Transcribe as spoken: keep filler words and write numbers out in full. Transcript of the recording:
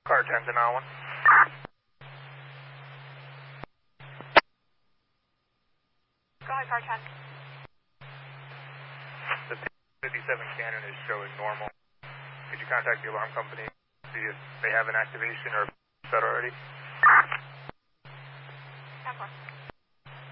Car ten to nine one. Go ahead, car ten. The fifty-seven Canon is showing normal. Could you contact the alarm company, see if they have an activation or set already? ten four.